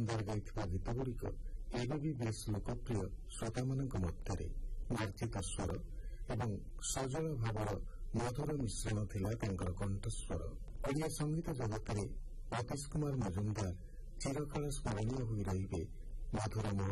ମଜୁମଦାର ଗାଇଥିବା ଗୀତଗୁଡ଼ିକ ଏବେ ବି ବେଶ୍ ଲୋକପ୍ରିୟ ଶ୍ରୋତାମାନଙ୍କ ମଧ୍ୟରେ। ମାର୍ଜିତ ସ୍ୱର ଏବଂ ସଜଳ ଭାବର ମଧୁର ମିଶ୍ରଣ ଥିଲା ତାଙ୍କର କଣ୍ଠସ୍ୱର। ଓଡ଼ିଆ ସଙ୍ଗୀତ ଜଗତରେ ଅତୀଶ କୁମାର ମଜୁମଦାର ଚିରକାଳ ସ୍ମରଣୀୟ ହୋଇ ରହିବେ। ମଧୁର